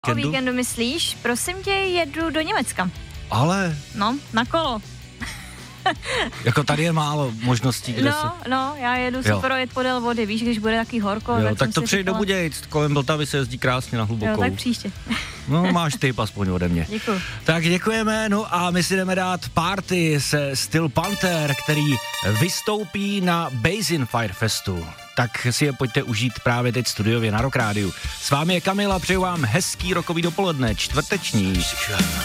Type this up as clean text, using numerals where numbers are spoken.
O víkendu myslíš? Prosím tě, jedu do Německa. Ale? No, na kolo. Jako tady je málo možností, kde No, já jedu si projet podél vody, víš, když bude taky horko. Tak to přeji do Budějic, kolem Vltavy se jezdí krásně na hlubokou. Jo, tak příště. No, máš tip aspoň ode mě. Děkuju. Tak děkujeme, no a my si jdeme dát party se Steel Panther, který vystoupí na Basin Fire Festu. Tak si je pojďte užít právě teď studiově na Rock Rádiu. S vámi je Kamila, přeju vám hezký rokový dopoledne, čtvrteční.